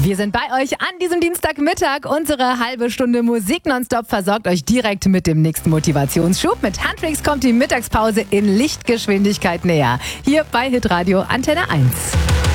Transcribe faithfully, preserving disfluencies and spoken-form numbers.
Wir sind bei euch an diesem Dienstagmittag. Unsere halbe Stunde Musik nonstop versorgt euch direkt mit dem nächsten Motivationsschub. Mit Handtricks kommt die Mittagspause in Lichtgeschwindigkeit näher. Hier bei Hitradio Antenne eins.